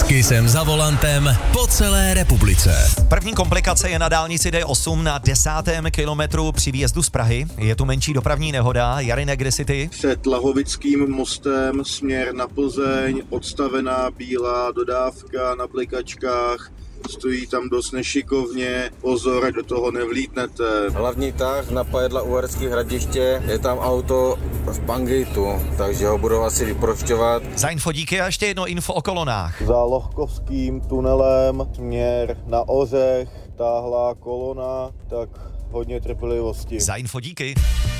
Kysem za volantem po celé republice. První komplikace je na dálnici D8 na 10. kilometru při výjezdu z Prahy. Je tu menší dopravní nehoda. Jarinek, kde jsi ty? Před Lahovickým mostem směr na Plzeň, odstavená bílá dodávka na blikačkách. Stojí tam dost nešikovně, pozor, do toho nevlítnete. Hlavní tah napadla Uherské Hradiště, je tam auto v Pangejtu, takže ho budou asi vyprošťovat. Za info díky a ještě jedno info o kolonách. Za Lohkovským tunelem směr na Ořech táhlá kolona, tak hodně trpělivosti. Za info díky.